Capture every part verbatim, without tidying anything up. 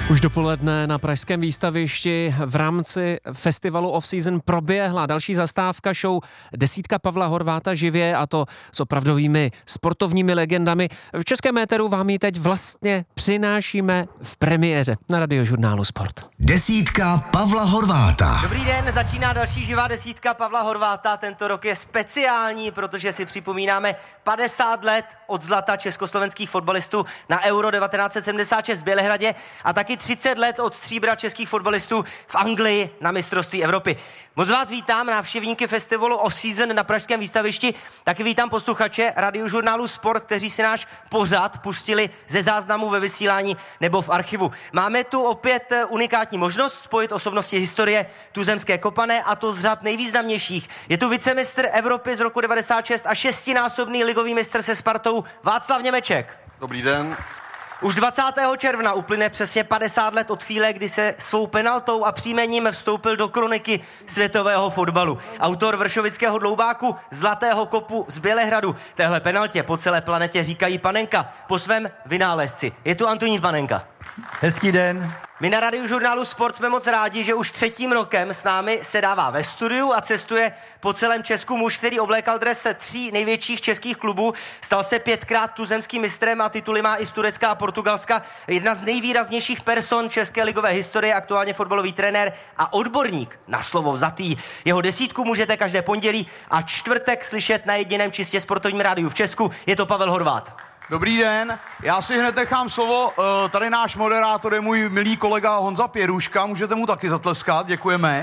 Už dopoledne na pražském výstavišti v rámci festivalu Off-Season proběhla další zastávka show Desítka Pavla Horváta živě, a to s opravdovými sportovními legendami. V českém éteru vám ji teď vlastně přinášíme v premiéře na Radiožurnálu Sport. Desítka Pavla Horváta. Dobrý den, začíná další živá desítka Pavla Horváta. Tento rok je speciální, protože si připomínáme padesát let od zlata československých fotbalistů na Euro devatenáct set sedmdesát šest v Bělehradě a taky třicet let od stříbra českých fotbalistů v Anglii na mistrovství Evropy. Moc vás vítám, návštěvníky festivalu Off-Season na pražském výstavišti. Taky vítám posluchače Radiožurnálu Sport, kteří si náš pořad pustili ze záznamu ve vysílání nebo v archivu. Máme tu opět unikátní možnost spojit osobnosti historie tuzemské kopané, a to z řad nejvýznamnějších. Je tu vicemistr Evropy z roku devadesát šest a šestinásobný ligový mistr se Spartou Václav Němeček. Dobrý den. Už dvacátého června uplyne přesně padesát let od chvíle, kdy se svou penaltou a příjmením vstoupil do kroniky světového fotbalu. Autor vršovického dloubáku Zlatého kopu z Bělehradu. Téhle penaltě po celé planetě říkají Panenka po svém vynálezci. Je tu Antonín Panenka. Hezký den. My na Radiožurnálu Sport jsme moc rádi, že už třetím rokem s námi sedává ve studiu a cestuje po celém Česku muž, který oblékal dres tří největších českých klubů, stal se pětkrát tuzemským mistrem a tituly má i z Turecka a Portugalska. Jedna z nejvýraznějších person české ligové historie, aktuálně fotbalový trenér a odborník na slovo vzatý. Jeho desítku můžete každé pondělí a čtvrtek slyšet na jediném čistě sportovním rádiu v Česku. Je to Pavel Horvát. Dobrý den, já si hned nechám slovo, tady náš moderátor je můj milý kolega Honza Pěruška, můžete mu taky zatleskat, děkujeme.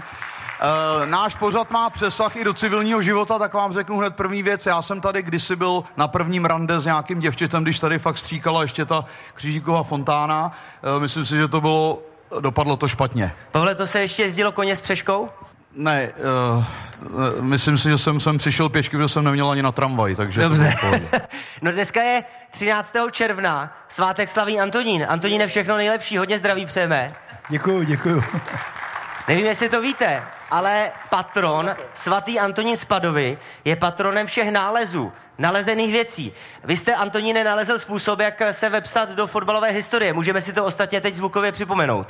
Náš pořad má přesah i do civilního života, tak vám řeknu hned první věc. Já jsem tady kdysi byl na prvním rande s nějakým děvčitem, když tady fakt stříkala ještě ta Křížíková fontána. Myslím si, že to bylo, dopadlo to špatně. Pavle, to se ještě jezdilo koně s přeškou? Ne, uh, myslím si, že jsem sem přišel pěšky, protože jsem neměl ani na tramvaj, takže... Dobře. No dneska je třináctého června, svátek slaví Antonín. Antoníne, všechno nejlepší, hodně zdraví přejeme. Děkuju, děkuju. Nevím, jestli to víte, ale patron, svatý Antonín z Padovy, je patronem všech nálezů, nalezených věcí. Vy jste, Antoníne, nalezl způsob, jak se vepsat do fotbalové historie. Můžeme si to ostatně teď zvukově připomenout.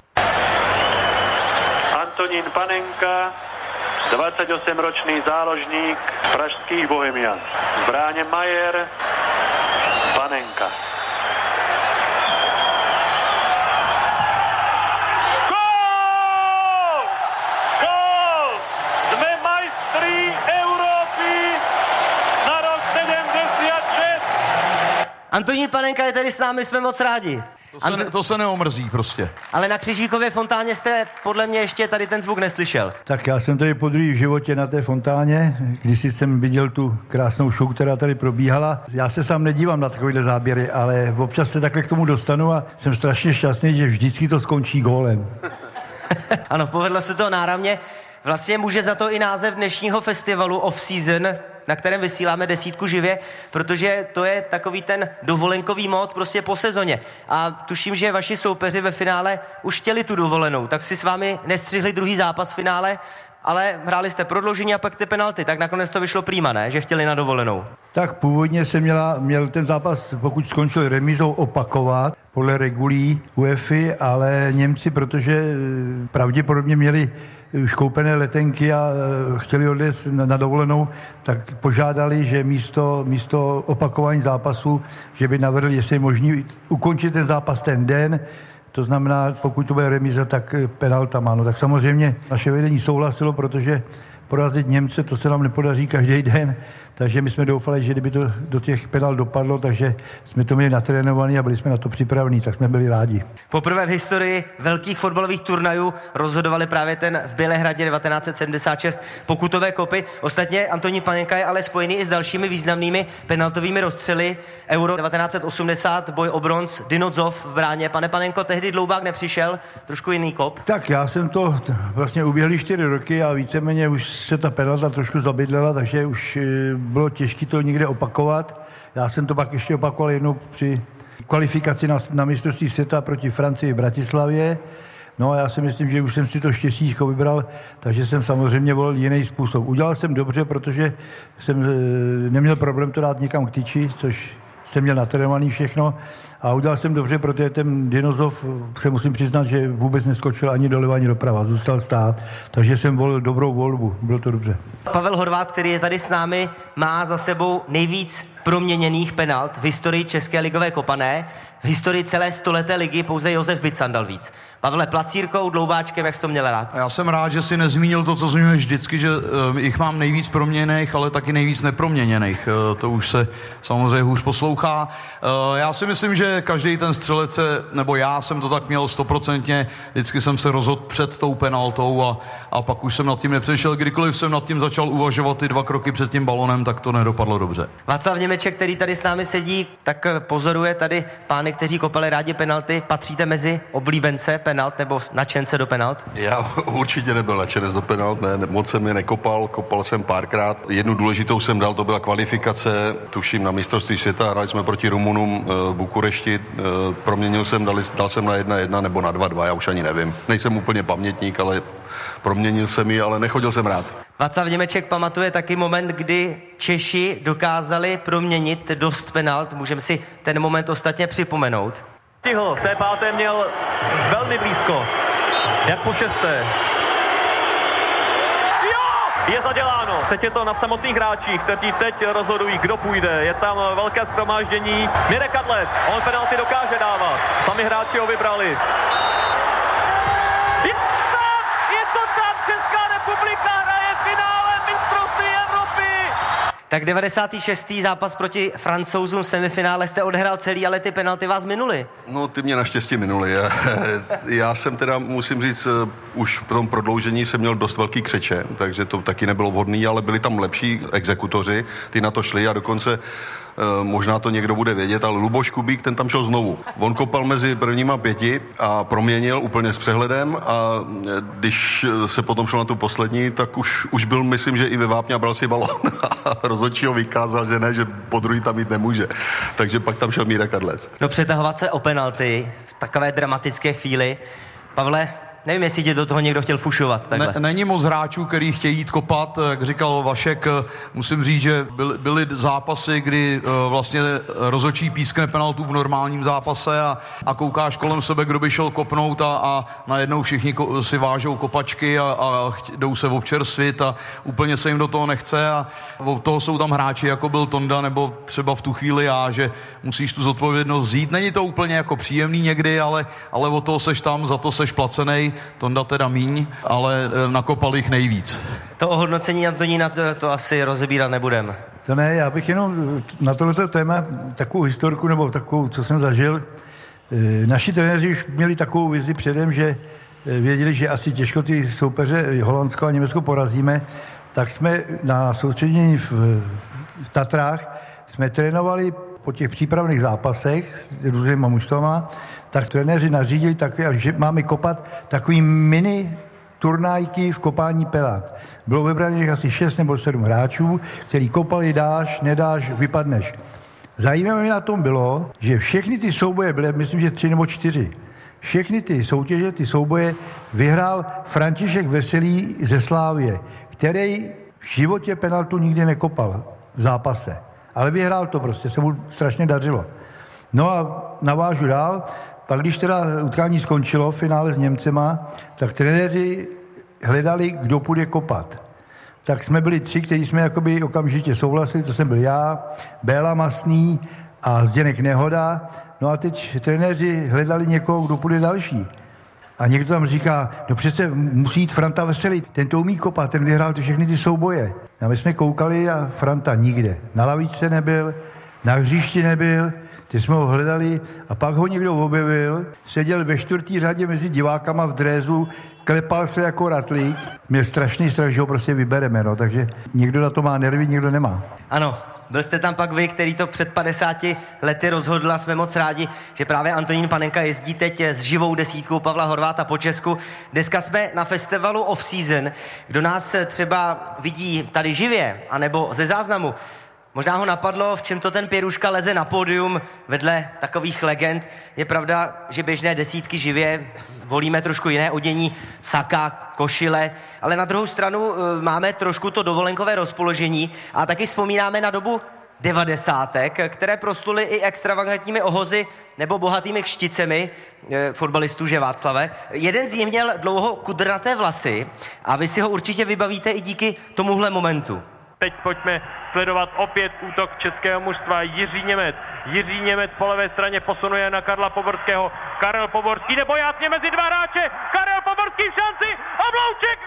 Antonín Panenka, dvadsaťosemročný záložník pražských Bohemians. V bráně Majer, Panenka. Gól! Gól! Sme majstri Európy na rok sedemdesiat šest. Antonín Panenka je tady s námi, jsme moc rádi. To se, ne, to se neomrzí prostě. Ale na Křižíkově fontáně jste podle mě ještě tady ten zvuk neslyšel. Tak já jsem tady podruhé v životě na té fontáně, když jsem viděl tu krásnou show, která tady probíhala. Já se sám nedívám na takovéhle záběry, ale občas se takhle k tomu dostanu a jsem strašně šťastný, že vždycky to skončí gólem. Ano, povedlo se to náramně. Vlastně může za to i název dnešního festivalu Off-Season, na kterém vysíláme desítku živě, protože to je takový ten dovolenkový mód prostě po sezóně. A tuším, že vaši soupeři ve finále už chtěli tu dovolenou, tak si s vámi nestřihli druhý zápas v finále, ale hráli jste prodloužení a pak ty penalty, tak nakonec to vyšlo prýma, ne? Že chtěli na dovolenou. Tak původně jsem měla, měl ten zápas, pokud skončil remízou, opakovat podle regulí UEFA, ale Němci, protože pravděpodobně měli už koupené letenky a chtěli odjet na, na dovolenou, tak požádali, že místo, místo opakování zápasu, že by navrhli, jestli je možný ukončit ten zápas ten den. To znamená, pokud to bude remíza, tak penalta má. No, tak samozřejmě naše vedení souhlasilo, protože porazit Němce, to se nám nepodaří každý den, takže my jsme doufali, že kdyby to do těch penalt dopadlo, takže jsme to měli natrénovaný a byli jsme na to připravení, tak jsme byli rádi. Poprvé v historii velkých fotbalových turnajů rozhodovali právě ten v Bělehradě devatenáct set sedmdesát šest pokutové kopy. Ostatně Antonín Panenka je ale spojený i s dalšími významnými penaltovými rozstřely. Euro devatenáct set osmdesát, boj o bronz, Dinozov v bráně. Pane Panenko, tehdy dloubák nepřišel, trošku jiný kop. Tak já jsem to vlastně uběhli čtyři roky a víceméně už se ta penalta trošku zabydlela, takže už bylo těžké to někde opakovat. Já jsem to pak ještě opakoval jednou při kvalifikaci na, na mistrovství světa proti Francii v Bratislavě. No a já si myslím, že už jsem si to štěstíčko vybral, takže jsem samozřejmě volil jiný způsob. Udělal jsem dobře, protože jsem e, neměl problém to dát někam k tyči, což jsem měl natrénovaný všechno a udělal jsem dobře, protože ten Dinozov, se musím přiznat, že vůbec neskočil ani doleva, ani doprava, zůstal stát, takže jsem volil dobrou volbu, bylo to dobře. Pavel Horváth, který je tady s námi, má za sebou nejvíc proměněných penalt v historii České ligové kopané. V historii celé stoleté ligy pouze Josef Bican dal víc. Pavle, placírkou, dloubáčkem, jak jsi to měl rád? Já jsem rád, že si nezmínil to, co zmiňuješ vždycky, že uh, jich mám nejvíc proměněných, ale taky nejvíc neproměněných. Uh, to už se samozřejmě hůř poslouchá. Uh, já si myslím, že každý ten střelec se, nebo já jsem to tak měl stoprocentně, vždycky jsem se rozhodl před tou penaltou a, a pak už jsem nad tím nepřešel. Kdykoliv jsem nad tím začal uvažovat ty dva kroky před tím balonem, tak to nedopadlo dobře. Václav Němeček, který tady s námi sedí, tak pozoruje tady pány, kteří kopali rádi penalty. Patříte mezi oblíbence penalt nebo nadšence do penalt? Já určitě nebyl nadšenec do penalt, ne, moc jsem je nekopal, kopal jsem párkrát. Jednu důležitou jsem dal, to byla kvalifikace, tuším na mistrovství světa, hráli jsme proti Rumunům v Bukurešti, proměnil jsem, dal, dal jsem na jedna jedna nebo na dva dva, já už ani nevím. Nejsem úplně pamětník, ale proměnil jsem ji, ale nechodil jsem rád. Václav Němeček pamatuje taky moment, kdy Češi dokázali proměnit dost penalt. Můžeme si ten moment ostatně připomenout. Stihl, té páté měl velmi blízko. Jak po šesté. Jo! Je zaděláno. Teď je to na samotných hráčích, kteří teď rozhodují, kdo půjde. Je tam velké shromáždění. Mirek Adlet, on penalty dokáže dávat. Sami hráči ho vybrali. Je to tam! Je to tam! Česká republika hraje finále mistrovství Evropy! Tak devadesátý šestý zápas proti Francouzům v semifinále jste odehrál celý, ale ty penalty vás minuly. No, ty mě naštěstí minuly. Já, já jsem teda, musím říct, už v tom prodloužení jsem měl dost velký křeče, takže to taky nebylo vhodný, ale byli tam lepší exekutoři, ty na to šli a dokonce možná to někdo bude vědět, ale Luboš Kubík, ten tam šel znovu. On kopal mezi prvníma pěti a proměnil úplně s přehledem a když se potom šel na tu poslední, tak už, už byl, myslím, že i ve vápně a bral si balón a rozhodčí ho vykázal, že ne, že po druhý tam jít nemůže. Takže pak tam šel Mírek Adlec. No, přetahovat se o penalty v takové dramatické chvíli. Pavle, nevím, jestli tě do toho někdo chtěl fušovat. Ne, není moc hráčů, který chtějí jít kopat, jak říkal Vašek. Musím říct, že byly, byly zápasy, kdy uh, vlastně rozhodčí pískne penaltu v normálním zápase a, a koukáš kolem sebe, kdo by šel kopnout a, a najednou všichni ko, si vážou kopačky a, a jdou se občerstvit a úplně se jim do toho nechce a od toho jsou tam hráči, jako byl Tonda nebo třeba v tu chvíli já, že musíš tu zodpovědnost vzít. Není to úplně jako příjemný někdy, ale, ale od toho seš tam, za to seš placenej. Tonda teda míň, ale nakopal jich nejvíc. To ohodnocení Antonína to, to asi rozebírat nebudem. To ne, já bych jenom na tohleto téma takovou historku, nebo takovou, co jsem zažil. Naši trenéři už měli takovou vizi předem, že věděli, že asi těžko ty soupeře Holandsko a Německo porazíme, tak jsme na soustředění v, v Tatrách jsme trénovali po těch přípravných zápasech s různýma mužstvama, tak trenéři nařídili taky, že máme kopat takový mini turnajky v kopání penalt. Bylo vybraných asi šest nebo sedm hráčů, který kopali, dáš, nedáš, vypadneš. Zajímavé na tom bylo, že všechny ty souboje byly, myslím, že tři nebo čtyři. Všechny ty soutěže, ty souboje vyhrál František Veselý ze Slávie, který v životě penaltu nikdy nekopal v zápase. Ale vyhrál to prostě, se mu strašně dařilo. No a navážu dál, pak když teda utkání skončilo v finále s Němcema, tak trenéři hledali, kdo půjde kopat. Tak jsme byli tři, kteří jsme jakoby okamžitě souhlasili, to jsem byl já, Béla Masný a Zdeněk Nehoda. No a teď trenéři hledali někoho, kdo půjde další. A někdo tam říká, no přece musí jít Franta Veselý, ten to umí kopat, ten vyhrál ty všechny ty souboje. A my jsme koukali a Franta nikde. Na lavičce nebyl, na hřišti nebyl, ty jsme ho hledali a pak ho někdo objevil, seděl ve čtvrtý řadě mezi divákama v drézu, klepal se jako ratlík. Měl strašný strach, že ho prostě vybereme, no, takže někdo na to má nervy, někdo nemá. Ano, byl jste tam pak vy, který to před padesáti lety rozhodl a jsme moc rádi, že právě Antonín Panenka jezdí teď s živou desítkou Pavla Horváta po Česku. Dneska jsme na festivalu Off Season. Kdo nás třeba vidí tady živě, anebo ze záznamu, možná ho napadlo, v čem to ten Pěruška leze na pódium vedle takových legend. Je pravda, že běžné desítky živě volíme trošku jiné odění, saka, košile, ale na druhou stranu máme trošku to dovolenkové rozpoložení a taky vzpomínáme na dobu devadesátek, které prosluly i extravagantními ohozy nebo bohatými kšticemi e, fotbalistů, že Václave. Jeden z nich měl dlouho kudrnaté vlasy a vy si ho určitě vybavíte i díky tomuhle momentu. Teď pojďme sledovat opět útok českého mužstva. Jiří Němec. Jiří Němec po levé straně posunuje na Karla Poborského. Karel Poborský nebo jasně mezi dva hráče. Karel Poborský v šanci. Oblouček,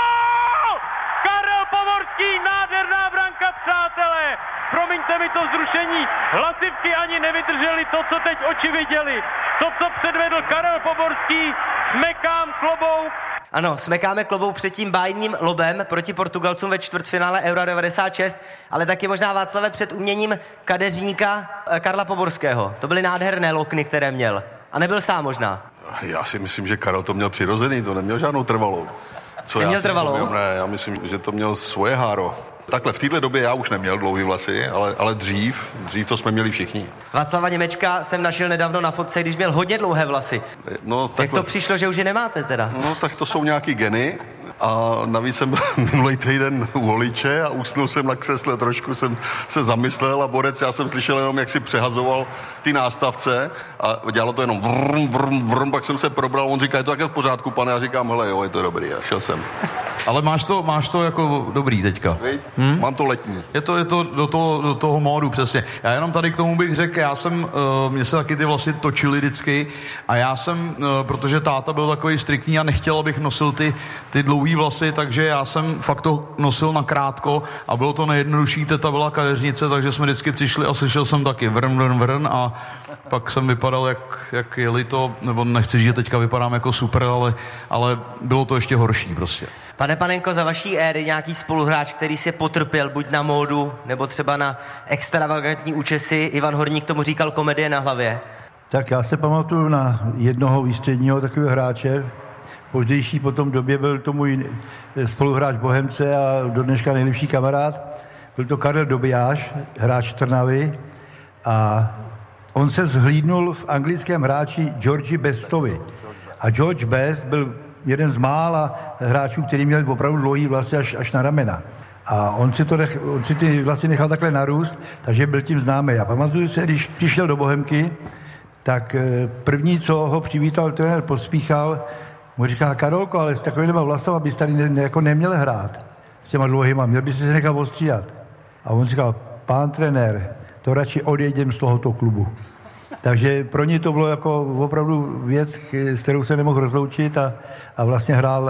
gól! Karel Poborský, nádherná branka, přátelé. Promiňte mi to vzrušení. Hlasivky ani nevydrželi to, co teď oči viděli. To, co předvedl Karel Poborský, smekám klobouk. Ano, smekáme klobou před tím bájným lobem proti Portugalcům ve čtvrtfinále Euro devadesát šest, ale taky možná, Václave, před uměním kadeřníka Karla Poborského. To byly nádherné lokny, které měl. A nebyl sám možná. Já si myslím, že Karel to měl přirozený, to neměl žádnou trvalou. Co Neměl já si trvalou? Vzpomínám, ne, já myslím, že to měl svoje háro. Takhle, v téhle době já už neměl dlouhý vlasy, ale, ale dřív, dřív to jsme měli všichni. Václava Němečka jsem našel nedávno na fotce, když měl hodně dlouhé vlasy. No, takhle. Jak to přišlo, že už je nemáte teda? No, tak to jsou nějaký geny. A navíc jsem byl minulý týden u holiče a usnul jsem na křesle, trošku jsem se zamyslel a borec, já jsem slyšel jenom, jak si přehazoval ty nástavce a dělalo to jenom vrm, vrm, vrm, pak jsem se probral, on říká, je to také v pořádku, pane, já říkám, hele, jo, je to dobrý, a šel jsem. Ale máš to, máš to jako dobrý teďka. Hmm? Mám to letní. Je to, je to do toho, do toho módu, přesně. Já jenom tady k tomu bych řekl, já jsem, uh, mně se taky ty vlasy točily vždycky a já jsem, uh, protože táta byl takový striktní a nechtěl, abych nosil ty, ty dlouhý vlasy, takže já jsem fakt to nosil na krátko a bylo to nejjednodušší, teta byla kadeřnice, takže jsme vždycky přišli a slyšel jsem taky vrn, vrn, vrn a pak jsem vypadal, jak, jak jeli to, nebo nechci říct, že teďka vypadám jako super, ale, ale bylo to ještě horší prostě. Pane Panenko, za vaší éry nějaký spoluhráč, který si potrpěl buď na módu, nebo třeba na extravagantní účesy, Ivan Horník tomu říkal komedie na hlavě? Tak já se pamatuju na jednoho výstředního takového hráče. Pozdější po tom době byl to můj spoluhráč Bohemce a do dneška nejlepší kamarád. Byl to Karel Dobijáš, hráč Trnavy. A on se zhlídnul v anglickém hráči Georgi Bestovi. A George Best byl jeden z mála hráčů, který měl opravdu dlouhý vlasy až, až na ramena. A on si, to nech, on si ty vlasy nechal takhle narůst, takže byl tím známý. A pamatuju se, když přišel do Bohemky, tak první, co ho přivítal trenér Pospíchal, mu říká, Karolko, ale s takovýma vlasama bys tady ne, ne, jako neměl hrát. S těma dlouhýma, měl bys se nechat ostříhat. A on říkal, pán trenér, to radši odjedem z tohoto klubu. Takže pro ně to bylo jako opravdu věc, s kterou se nemohl rozloučit a, a vlastně hrál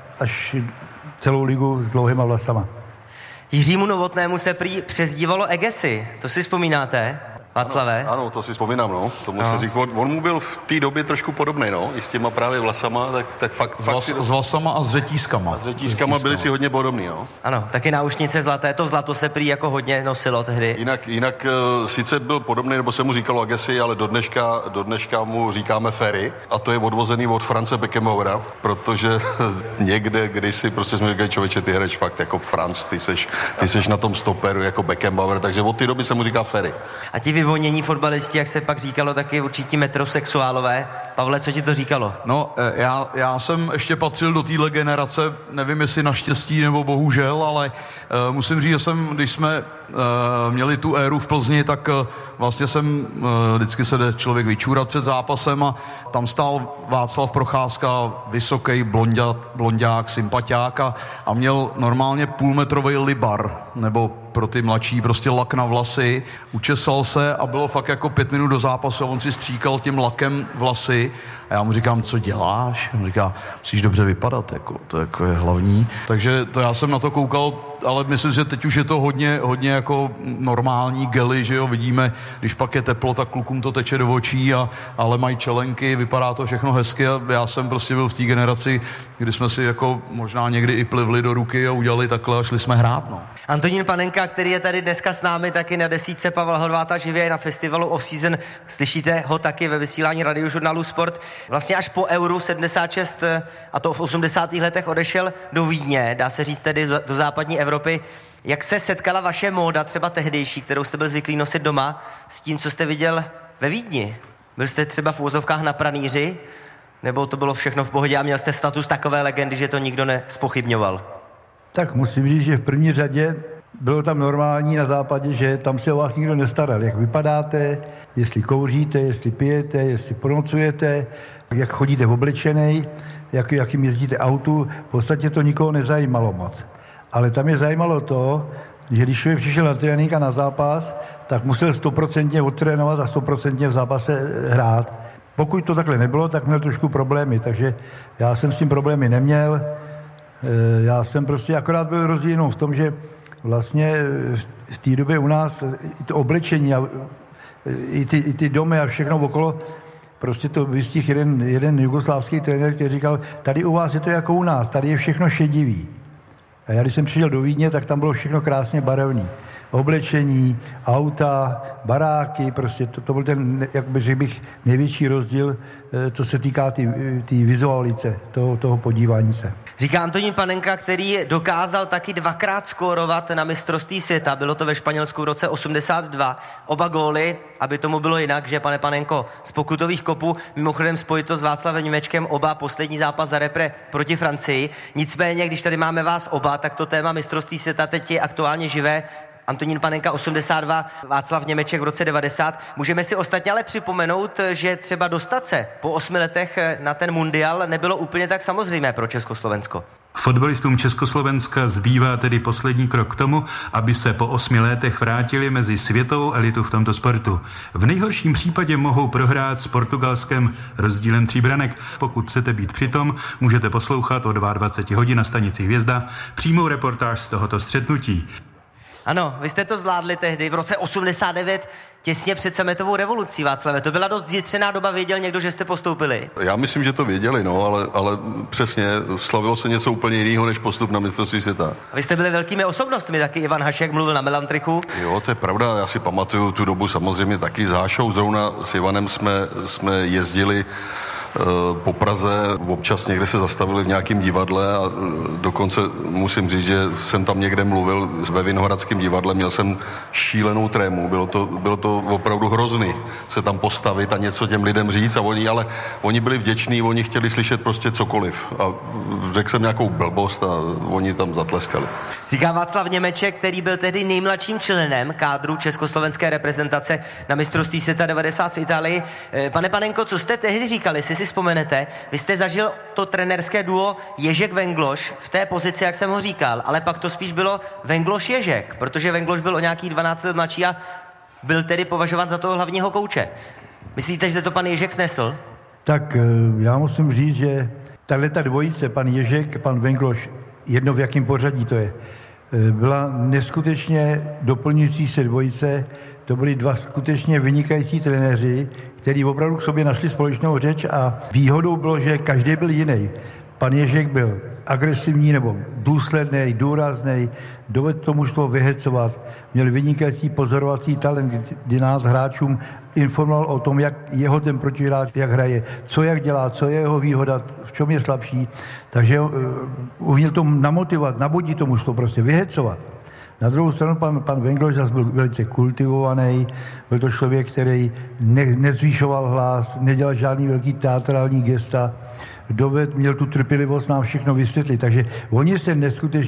až celou ligu s dlouhýma vlasama. Jiřímu Novotnému se prý přezdívalo Egesi. To si vzpomínáte, Václave? Ano, ano, to si vzpomínám, no. Tomu no. se říká, on, on mu byl v té době trošku podobný, no. I s těma právě vlasama, tak, tak fakt... S, fakt vlas, si... s vlasama a s řetízkama. S řetízkama byli si hodně podobný, no. Ano, taky náušnice zlaté, to zlato se prý jako hodně nosilo tehdy. Jinak, jinak uh, sice byl podobný, nebo se mu říkalo Agassi, ale do dneška, do dneška mu říkáme Ferry a to je odvozený od France Beckenbauera, protože někde, kdysi prostě jsme říkali, člověče, ty hraješ fakt jako Franz, ty seš, ty seš na tom stoperu jako Beckenbauer, takže od té doby se mu říká Ferry. A ti vyvonění fotbalisti, jak se pak říkalo, taky určití metrosexuálové. Pavle, co ti to říkalo? No, já, já jsem ještě patřil do téhle generace, nevím, jestli naštěstí nebo bohužel, ale uh, musím říct, že jsem, když jsme uh, měli tu éru v Plzni, tak uh, vlastně jsem, uh, vždycky se jde člověk vyčůrat před zápasem a tam stál Václav Procházka, vysoký blonďák, blonďák sympatiák a, a měl normálně půlmetrový libar, nebo pro ty mladší prostě lak na vlasy, učesal se a bylo fakt jako pět minut do zápasu a on si stříkal tím lakem vlasy a já mu říkám, co děláš? On říká, musíš dobře vypadat, jako, to jako je hlavní. Takže to já jsem na to koukal, ale myslím, že teď už je to hodně, hodně jako normální gely, že jo, vidíme, když pak je teplo, tak klukům to teče do očí, a, ale mají čelenky, vypadá to všechno hezky a já jsem prostě byl v té generaci, kdy jsme si jako možná někdy i plivli do ruky a udělali takhle a šli jsme hrát, no. Antonín Panenka, který je tady dneska s námi taky na desítce Pavla Horváta živě na festivalu Off-Season. Slyšíte ho taky ve vysílání radiožurnálu Sport. Vlastně až po Euru sedmdesát šest a to v osmdesátých letech odešel do Vídně, dá se říct tedy do západní Evropy. Jak se setkala vaše móda, třeba tehdejší, kterou jste byl zvyklý nosit doma, s tím, co jste viděl ve Vídni? Byl jste třeba v úvozovkách na pranýři? Nebo to bylo všechno v pohodě a měl jste status takové legendy, že to nikdo nespochybňoval? Tak musím říct, že v první řadě bylo tam normální na západě, že tam se o vás nikdo nestaral, jak vypadáte, jestli kouříte, jestli pijete, jestli pronocujete, jak chodíte oblečenej, jak, jakým jezdíte autu, v podstatě to nikoho nezajímalo moc. Ale tam je zajímalo to, že když člověk přišel na trénink a na zápas, tak musel stoprocentně odtrénovat a stoprocentně v zápase hrát. Pokud to takhle nebylo, tak měl trošku problémy, takže já jsem s tím problémy neměl. Já jsem prostě akorát byl rozdíl jenom v tom, že vlastně v té době u nás i to oblečení a i ty, i ty domy a všechno okolo, prostě to vystihl jeden, jeden jugoslávský trenér, který říkal, tady u vás je to jako u nás, tady je všechno šedivý. A já když jsem přišel do Vídně, tak tam bylo všechno krásně barevný. Oblečení, auta, baráky, prostě to, to byl ten, jak bych řekl bych, největší rozdíl, co se týká té tý, tý vizualice, toho, toho podívání se. Říká Antonín Panenka, který dokázal taky dvakrát skórovat na mistrovství světa. Bylo to ve Španělsku v roce osmdesát dva. Oba góly, aby tomu bylo jinak, že pane Panenko, z pokutových kopů, mimochodem spojito s Václavem Němečkem, oba poslední zápas za repre proti Francii. Nicméně, když tady máme vás oba, tak to téma mistrovství světa teď je aktuálně živé. Antonín Panenka osmdesát dva, Václav Němeček v roce devadesát. Můžeme si ostatně ale připomenout, že třeba dostat se po osmi letech na ten mundial nebylo úplně tak samozřejmé pro Československo. Fotbalistům Československa zbývá tedy poslední krok k tomu, aby se po osmi letech vrátili mezi světovou elitu v tomto sportu. V nejhorším případě mohou prohrát s Portugalskem rozdílem tří branek. Pokud chcete být přitom, můžete poslouchat o dvacet dva hodin na stanici Hvězda přímou reportáž z tohoto střetnutí. Ano, vy jste to zvládli tehdy v roce osmdesát devět, těsně před sametovou revolucí, Václave. To byla dost zjitřená doba, věděl někdo, že jste postoupili? Já myslím, že to věděli, no, ale, ale přesně, slavilo se něco úplně jiného než postup na mistrovství světa. Vy jste byli velkými osobnostmi, taky Ivan Hašek mluvil na Melantrichu. Jo, to je pravda, já si pamatuju tu dobu samozřejmě taky s Hášou, zrovna s Ivanem jsme, jsme jezdili po Praze, občas někde se zastavili v nějakém divadle a dokonce musím říct, že jsem tam někde mluvil ve Vinohradském divadle, měl jsem šílenou trému, bylo to, bylo to opravdu hrozný se tam postavit a něco těm lidem říct a oni, ale oni byli vděční, oni chtěli slyšet prostě cokoliv a řekl jsem nějakou blbost a oni tam zatleskali. Říká Václav Němeček, který byl tehdy nejmladším členem kádru československé reprezentace na mistrovství světa devadesát v Itálii. Pane Panenko, co jste tehdy říkali, si si vzpomenete? Vy jste zažil to trenérské duo Ježek-Vengloš v té pozici, jak jsem ho říkal, ale pak to spíš bylo Vengloš-Ježek, protože Vengloš byl o nějakých dvanáct let mladší a byl tedy považován za toho hlavního kouče. Myslíte, že to pan Ježek snesl? Tak já musím říct, že tato dvojice, pan Ježek, pan Vengloš, jedno v jakém pořadí to je, byla neskutečně doplňující se dvojice. To byli dva skutečně vynikající trenéři, kteří opravdu k sobě našli společnou řeč a výhodou bylo, že každý byl jiný. Pan Ježek byl agresivní nebo důsledný, důrazný, dovedl to mužstvo vyhecovat, měl vynikající pozorovací talent, kdy nás hráčům informoval o tom, jak jeho ten protihráč, jak hraje, co jak dělá, co je jeho výhoda, v čem je slabší. Takže uh, uměl to namotivovat, nabudit to mužstvo, prostě vyhecovat. Na druhou stranu pan, pan Vengloš zase byl velice kultivovaný, byl to člověk, který ne, nezvýšoval hlas, nedělal žádný velký teatrální gesta, doved, měl tu trpělivost nám všechno vysvětlit, takže oni se neskutečně